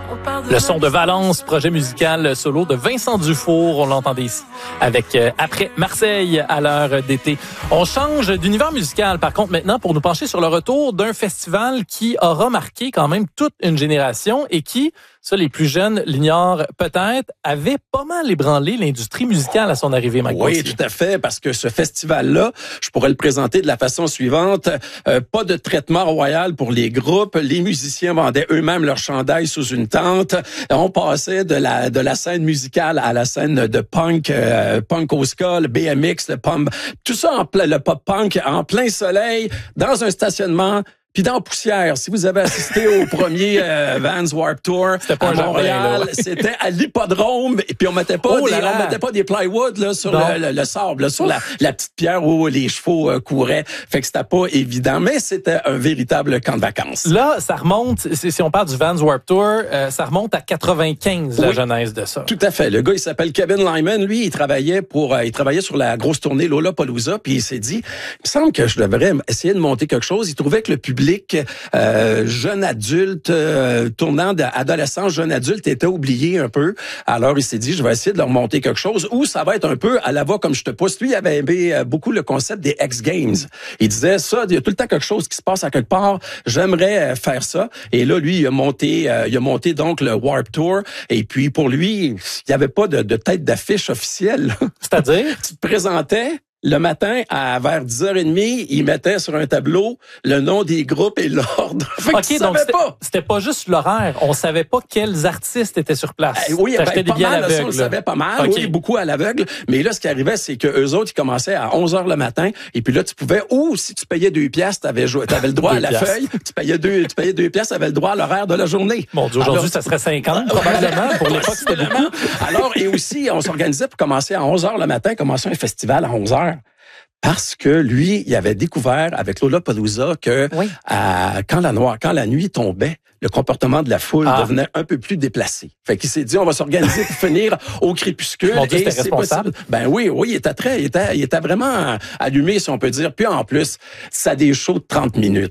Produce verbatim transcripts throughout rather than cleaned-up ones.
Le son de Valence, projet musical solo de Vincent Dufour, on l'entendait ici, avec euh, Après Marseille à l'heure d'été. On change d'univers musical, par contre, maintenant, pour nous pencher sur le retour d'un festival qui aura marqué quand même toute une génération et qui, ça, les plus jeunes l'ignorent peut-être, avait pas mal ébranlé l'industrie musicale à son arrivée, Mike Oui, Gauthier. tout à fait, parce que ce festival-là, je pourrais le présenter de la façon suivante. Euh, pas de traitement royal pour les groupes. Les musiciens vendaient eux-mêmes leur chandail sous une tente. On passait de la de la scène musicale à la scène de punk, euh, punk au ska, le B M X, le pump, tout ça en plein, le pop-punk en plein soleil, dans un stationnement. Puis dans poussière, si vous avez assisté au premier euh, Vans Warped Tour pas à un Montréal, jardin, là. c'était à l'hippodrome et puis on mettait pas Oh des là là. on mettait pas des plywood là sur le, le, le sable, là, sur la, la petite pierre où les chevaux euh, couraient. Fait que c'était pas évident, mais c'était un véritable camp de vacances. Là, ça remonte, si, si on parle du Vans Warped Tour, euh, ça remonte à quatre-vingt-quinze, la Oui. genèse de ça. Tout à fait. Le gars, il s'appelle Kevin Lyman. Lui, il travaillait pour, euh, il travaillait sur la grosse tournée Lollapalooza, puis il s'est dit, il me semble que je devrais essayer de monter quelque chose. Il trouvait que le public euh, jeune adulte, euh, tournant d'adolescent, jeune adulte, était oublié un peu. Alors, il s'est dit, je vais essayer de leur monter quelque chose où ça va être un peu à la va comme je te pousse. Lui, il avait aimé euh, beaucoup le concept des X Games. Il disait ça, il y a tout le temps quelque chose qui se passe à quelque part. J'aimerais euh, faire ça. Et là, lui, il a monté, euh, il a monté donc le Warped Tour. Et puis, pour lui, il n'y avait pas de, de tête d'affiche officielle. C'est-à-dire? Tu te présentais le matin, à vers dix heures trente, il mettait sur un tableau le nom des groupes et l'ordre. Fait que OK, tu donc savais c'était pas. c'était pas juste l'horaire. On savait pas quels artistes étaient sur place. Eh oui, T'achetais ben, des pas billets à mal, ça, on le l'aveugle. savait pas mal, OK. oui, beaucoup à l'aveugle. Mais là, ce qui arrivait, c'est que eux autres, ils commençaient à onze heures le matin, et puis là, tu pouvais, ou si tu payais deux piastres, t'avais, joué- t'avais le droit à Deux la piastres. feuille, tu payais deux, tu payais deux piastres, t'avais le droit à l'horaire de la journée. Mon Dieu, aujourd'hui, Alors, ça serait cinquante, probablement. Pour l'époque, c'était beaucoup. Alors, et aussi, on s'organisait pour commencer à onze heures le matin, commencer un festival à onze heures. Parce que lui, il avait découvert avec Lollapalooza que Oui. à- quand la noire, quand la nuit tombait, le comportement de la foule Ah. devenait un peu plus déplacé. Fait qu'il s'est dit, on va s'organiser pour finir au crépuscule. Mon Dieu, et c'était c'est responsable. possible. Ben oui, oui, il était très, il était, il était vraiment allumé, si on peut dire. Puis en plus, ça a des shows de trente minutes.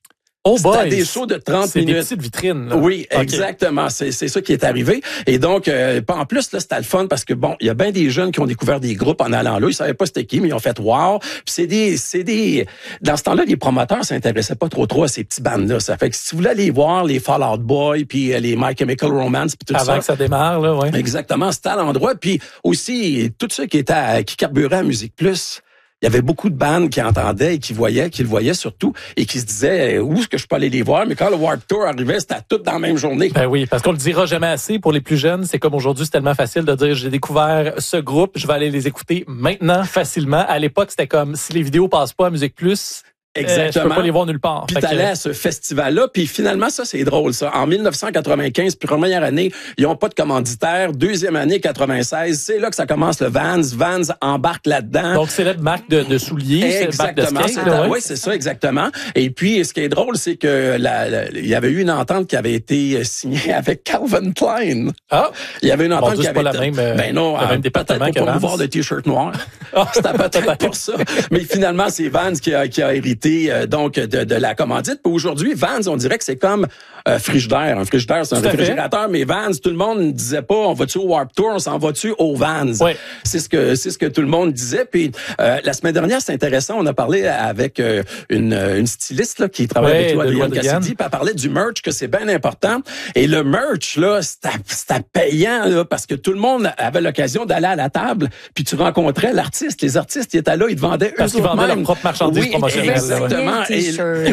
Oh C'était boy! des shows de trente C'est des minutes. petites vitrines. Là. Oui, OK. exactement. C'est c'est ça qui est arrivé. Et donc, euh, en plus, là, c'était le fun parce que, bon, il y a bien des jeunes qui ont découvert des groupes en allant là. Ils savaient pas c'était qui, mais ils ont fait « wow ». Puis c'est des... c'est des. Dans ce temps-là, les promoteurs s'intéressaient pas trop trop à ces petits bandes-là. Ça fait que si vous voulez aller voir les Fall Out Boy, puis euh, les My Chemical Romance, puis tout Avant ça... que ça démarre, là, ouais. Exactement, c'était à l'endroit. Puis aussi, tous ceux qui étaient à- qui carburaient à Musique Plus... Il y avait beaucoup de bandes qui entendaient et qui voyaient, qui le voyaient surtout, et qui se disaient, où est-ce que je peux aller les voir? Mais quand le Warped Tour arrivait, c'était tout dans la même journée. Ben oui, parce qu'on le dira jamais assez pour les plus jeunes. C'est comme aujourd'hui, c'est tellement facile de dire j'ai découvert ce groupe, je vais aller les écouter maintenant facilement. À l'époque, c'était comme si les vidéos passent pas à Musique Plus. Exactement. Euh, je peux pas les voir nulle part. Puis Fait que- t'allais à ce festival-là, puis finalement, ça, c'est drôle, ça. En dix-neuf cent quatre-vingt-quinze, première année, ils ont pas de commanditaire. Deuxième année, quatre-vingt-seize, c'est là que ça commence le Vans. Vans embarque là-dedans. Donc, c'est la marque de, de souliers, c'est la marque de Exactement. skate. c'est- Là, ouais. Oui, c'est ça, exactement. Et puis, ce qui est drôle, c'est que la, la- il y avait eu une entente qui avait été signée avec Calvin Klein. Ah! Il y avait une Mon entente Dieu, qui c'est pas avait la été- même, euh, ben non, le même euh, département peut-être que pour Vans. promouvoir de t-shirt noir. Ah, C'était peut-être pour ça. Mais finalement, c'est Vans qui a, qui a hérité euh, donc de, de la commandite. Puis aujourd'hui, Vans, on dirait que c'est comme euh, Frigidaire. Un Frigidaire, c'est un Tout à fait. réfrigérateur, mais Vans, tout le monde ne disait pas on va-tu au Warped Tour, on s'en va-tu au Vans. Ouais. C'est ce que c'est ce que tout le monde disait. Puis euh, la semaine dernière, c'est intéressant, on a parlé avec euh, une, une styliste là, qui travaille Ouais, avec toi, de Adrienne Loi Adrienne. Cassidy, puis elle parlait du merch, que c'est bien important. Et le merch, là, c'était c'était payant, là, parce que tout le monde avait l'occasion d'aller à la table, puis tu rencontrais l'artiste. Les artistes, ils étaient là, ils te vendaient Parce eux qu'ils vendaient autres-mêmes. leurs propres marchandises Oui, promotionnelles, là, ouais. exactement. Les Et- t-shirts.